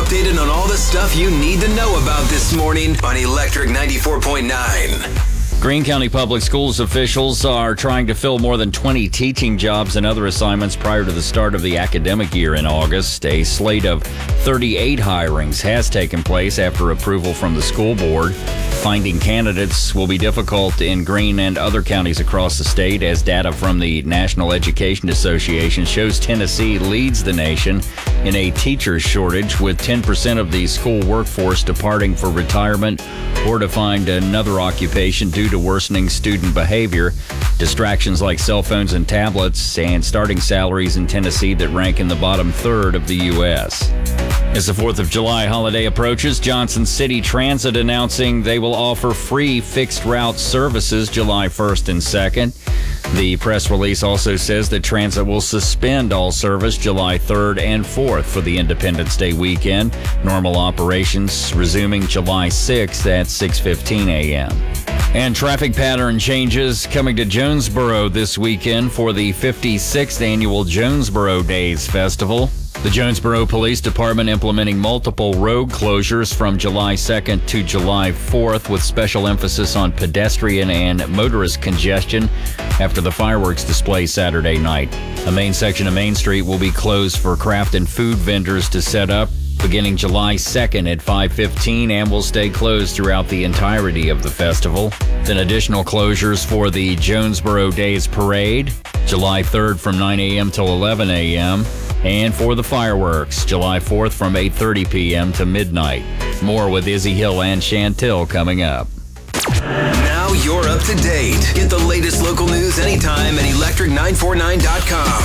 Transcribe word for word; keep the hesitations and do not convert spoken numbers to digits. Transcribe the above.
updated on all the stuff you need to know about this morning on Electric ninety-four point nine. Greene County Public Schools officials are trying to fill more than twenty teaching jobs and other assignments prior to the start of the academic year in August. A slate of thirty-eight hirings has taken place after approval from the school board. Finding candidates will be difficult in Greene and other counties across the state, as data from the National Education Association shows Tennessee leads the nation in a teacher shortage, with ten percent of the school workforce departing for retirement or to find another occupation due to worsening student behavior. Distractions like cell phones and tablets, and starting salaries in Tennessee that rank in the bottom third of the U S As the fourth of July holiday approaches, Johnson City Transit announcing they will offer free fixed route services July first and second. The press release also says that transit will suspend all service July third and fourth for the Independence Day weekend. Normal operations resuming July sixth at six fifteen a.m. And traffic pattern changes coming to Jonesboro this weekend for the fifty-sixth annual Jonesboro Days Festival. The Jonesboro Police Department implementing multiple road closures from July second to July fourth, with special emphasis on pedestrian and motorist congestion after the fireworks display Saturday night. A main section of Main Street will be closed for craft and food vendors to set up beginning July second at five fifteen, and will stay closed throughout the entirety of the festival. Then additional closures for the Jonesboro Days Parade, July third from nine a.m. till eleven a.m., and for the fireworks, July fourth from eight thirty p.m. to midnight. More with Izzy Hill and Chantil coming up. Now you're up to date. Get the latest local news anytime at electric nine forty-nine dot com.